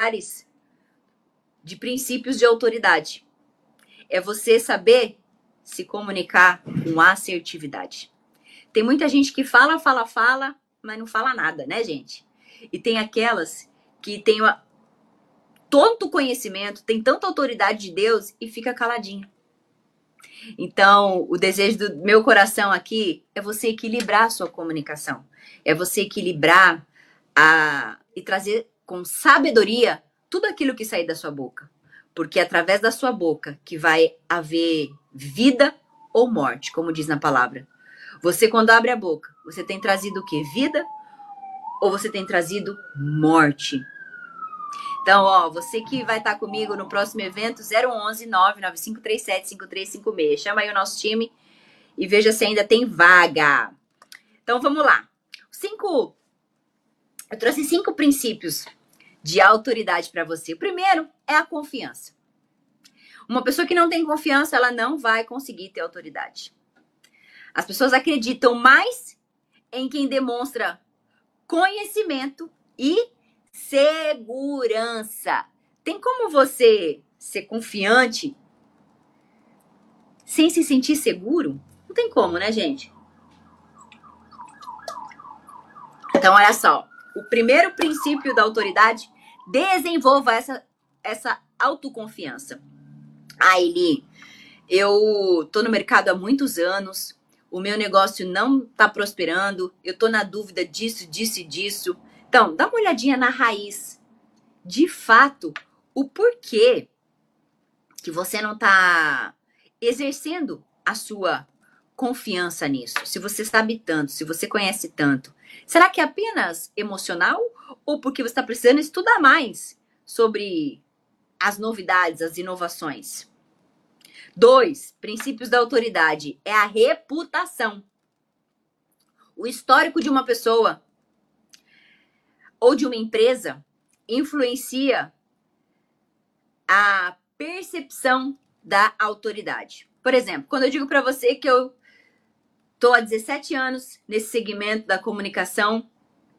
pilares de princípios de autoridade. É você saber se comunicar com assertividade. Tem muita gente que fala, mas não fala nada, né, gente? E tem aquelas que têm tanto conhecimento, tem tanta autoridade de Deus e fica caladinha. Então, o desejo do meu coração aqui é você equilibrar a sua comunicação. É você equilibrar e trazer com sabedoria tudo aquilo que sair da sua boca. Porque é através da sua boca que vai haver vida ou morte, como diz na palavra. Você, quando abre a boca, você tem trazido o quê? Vida ou você tem trazido morte? Então, ó, você que vai estar comigo no próximo evento, 011 99537 5356. Chama aí o nosso time e veja se ainda tem vaga. Então, vamos lá. Eu trouxe 5 princípios de autoridade para você. O primeiro é a confiança. Uma pessoa que não tem confiança, ela não vai conseguir ter autoridade. As pessoas acreditam mais em quem demonstra conhecimento e segurança. Tem como você ser confiante sem se sentir seguro? Não tem como, né, gente? Então, olha só. O primeiro princípio da autoridade, desenvolva essa autoconfiança. Eli, eu tô no mercado há muitos anos, o meu negócio não tá prosperando, eu tô na dúvida disso. Então, dá uma olhadinha na raiz. De fato, o porquê que você não tá exercendo a sua confiança nisso. Se você sabe tanto, se você conhece tanto. Será que é apenas emocional? Ou porque você está precisando estudar mais sobre as novidades, as inovações? 2, princípios da autoridade, é a reputação. O histórico de uma pessoa ou de uma empresa influencia a percepção da autoridade. Por exemplo, quando eu digo para você que eu tô há 17 anos nesse segmento da comunicação,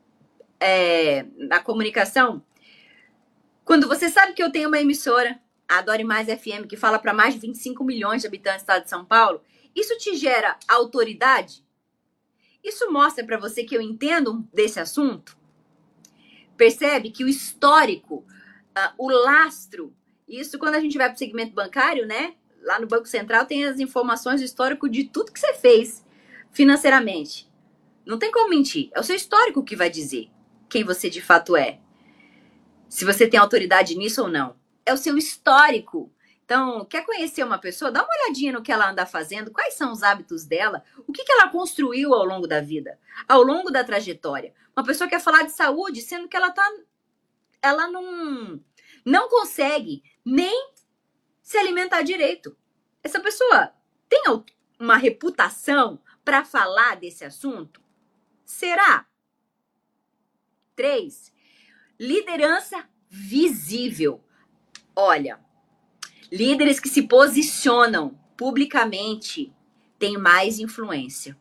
quando você sabe que eu tenho uma emissora, a Adore Mais FM, que fala para mais de 25 milhões de habitantes do estado de São Paulo, isso te gera autoridade? Isso mostra para você que eu entendo desse assunto? Percebe que o histórico, o lastro, isso quando a gente vai para o segmento bancário, né? Lá no Banco Central tem as informações do histórico de tudo que você fez financeiramente. Não tem como mentir. É o seu histórico que vai dizer quem você de fato é. Se você tem autoridade nisso ou não. É o seu histórico. Então, quer conhecer uma pessoa? Dá uma olhadinha no que ela anda fazendo, quais são os hábitos dela, o que ela construiu ao longo da vida, ao longo da trajetória. Uma pessoa quer falar de saúde, sendo que ela não consegue nem se alimentar direito. Essa pessoa tem uma reputação para falar desse assunto? Será? 3, liderança visível. Olha, líderes que se posicionam publicamente têm mais influência.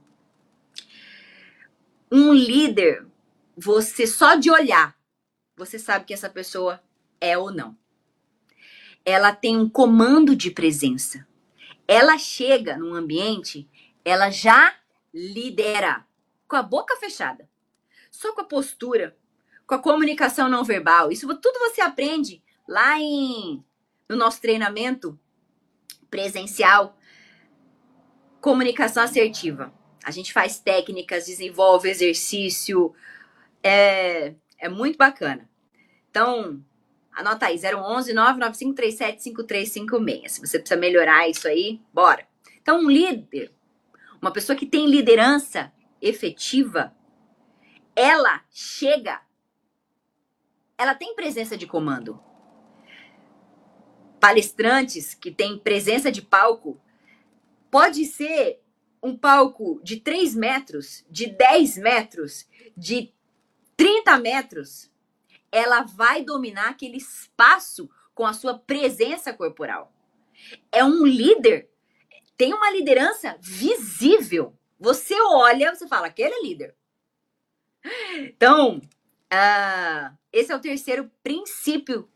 Um líder, você só de olhar, você sabe que essa pessoa é ou não. Ela tem um comando de presença. Ela chega num ambiente, ela já lidera com a boca fechada. Só com a postura, com a comunicação não verbal. Isso tudo você aprende lá no nosso treinamento presencial, comunicação assertiva. A gente faz técnicas, desenvolve exercício, é muito bacana. Então, anota aí, 011 99537 5356. Se você precisa melhorar isso aí, bora. Então, um líder, uma pessoa que tem liderança efetiva, ela tem presença de comando. Palestrantes que têm presença de palco, pode ser um palco de 3 metros, de 10 metros, de 30 metros. Ela vai dominar aquele espaço com a sua presença corporal. É um líder, tem uma liderança visível. Você olha, você fala, aquele é líder. Então, esse é o terceiro princípio